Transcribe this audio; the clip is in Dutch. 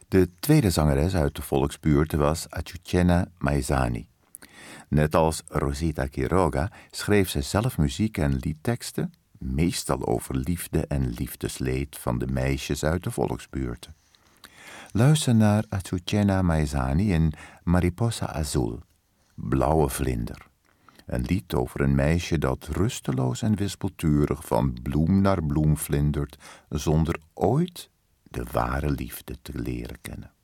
De tweede zangeres uit de volksbuurten was Azucena Maizani. Net als Rosita Quiroga schreef ze zelf muziek en liedteksten, meestal over liefde en liefdesleed van de meisjes uit de volksbuurten. Luister naar Azucena Maizani in Mariposa Azul, Blauwe Vlinder. Een lied over een meisje dat rusteloos en wispelturig van bloem naar bloem vlindert, zonder ooit de ware liefde te leren kennen.